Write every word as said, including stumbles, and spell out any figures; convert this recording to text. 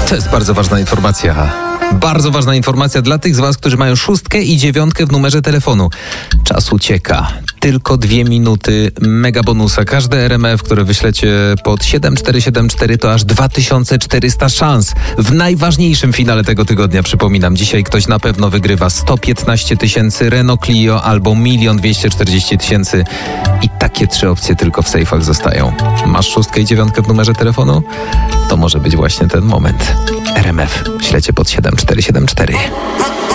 To jest bardzo ważna informacja. Bardzo ważna informacja dla tych z was, którzy mają szóstkę i dziewiątkę w numerze telefonu. Czas ucieka. Tylko dwie minuty mega bonusa. Każde R M F, które wyślecie pod siedem cztery siedem cztery, to aż dwa tysiące czterysta szans. W najważniejszym finale tego tygodnia, przypominam, dzisiaj ktoś na pewno wygrywa sto piętnaście tysięcy Renault Clio albo milion dwieście czterdzieści tysięcy. I takie trzy opcje tylko w sejfach zostają. Masz szóstkę i dziewiątkę w numerze telefonu? To może być właśnie ten moment. R M F. Ślecie pod siedem cztery siedem cztery.